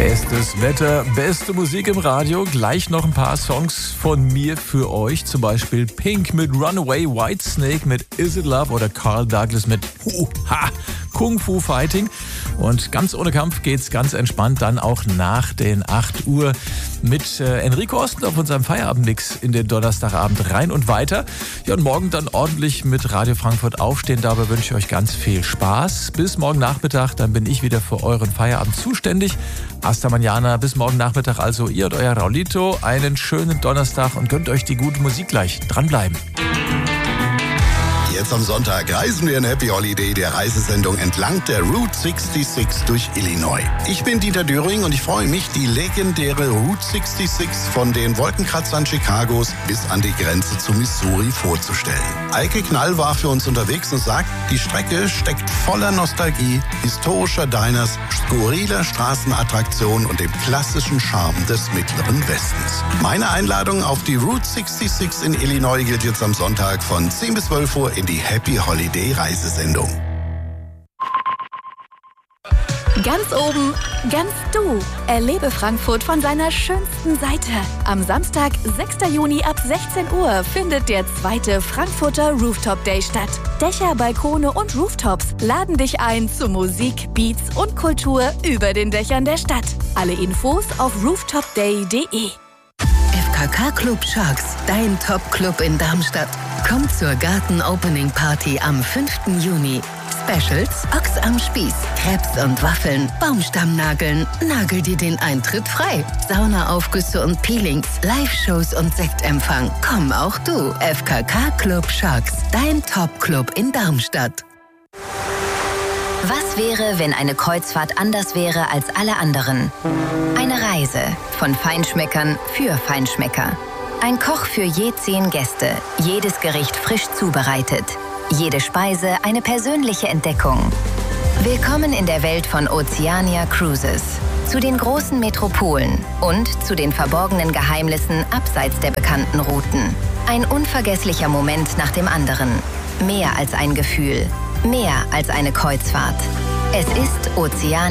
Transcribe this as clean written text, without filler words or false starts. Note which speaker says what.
Speaker 1: Bestes Wetter, beste Musik im Radio. Gleich noch ein paar Songs von mir für euch. Zum Beispiel Pink mit Runaway, Whitesnake mit Is It Love oder Carl Douglas mit Kung Fu Fighting. Und ganz ohne Kampf geht's ganz entspannt dann auch nach den 8 Uhr mit Enrico Osten auf unserem Feierabendmix in den Donnerstagabend rein und weiter. Ja, und morgen dann ordentlich mit Radio Frankfurt aufstehen. Dabei wünsche ich euch ganz viel Spaß. Bis morgen Nachmittag, dann bin ich wieder für euren Feierabend zuständig. Hasta mañana, bis morgen Nachmittag also ihr und euer Raulito. Einen schönen Donnerstag und gönnt euch die gute Musik gleich. Dranbleiben.
Speaker 2: Jetzt am Sonntag reisen wir in Happy Holiday, der Reisesendung entlang der Route 66 durch Illinois. Ich bin Dieter Döring und ich freue mich, die legendäre Route 66 von den Wolkenkratzern Chicagos bis an die Grenze zu Missouri vorzustellen. Eike Knall war für uns unterwegs und sagt, die Strecke steckt voller Nostalgie, historischer Diners, skurriler Straßenattraktionen und dem klassischen Charme des Mittleren Westens. Meine Einladung auf die Route 66 in Illinois gilt jetzt am Sonntag von 10 bis 12 Uhr in die Happy Holiday Reisesendung.
Speaker 3: Ganz oben, ganz du. Erlebe Frankfurt von seiner schönsten Seite. Am Samstag, 6. Juni ab 16 Uhr findet der 2. Frankfurter Rooftop Day statt. Dächer, Balkone und Rooftops laden dich ein zu Musik, Beats und Kultur über den Dächern der Stadt. Alle Infos auf rooftopday.de.
Speaker 4: FKK Club Sharks, dein Top-Club in Darmstadt. Komm zur Garten-Opening-Party am 5. Juni. Specials, Ochs am Spieß, Crepes und Waffeln, Baumstammnageln, nagel dir den Eintritt frei. Saunaaufgüsse und Peelings, Live-Shows und Sektempfang. Komm auch du, FKK Club Sharks, dein Top-Club in Darmstadt.
Speaker 5: Was wäre, wenn eine Kreuzfahrt anders wäre als alle anderen? Eine Reise von Feinschmeckern für Feinschmecker. Ein Koch für je 10 Gäste, jedes Gericht frisch zubereitet. Jede Speise eine persönliche Entdeckung. Willkommen in der Welt von Oceania Cruises. Zu den großen Metropolen und zu den verborgenen Geheimnissen abseits der bekannten Routen. Ein unvergesslicher Moment nach dem anderen. Mehr als ein Gefühl. Mehr als eine Kreuzfahrt. Es ist Oceania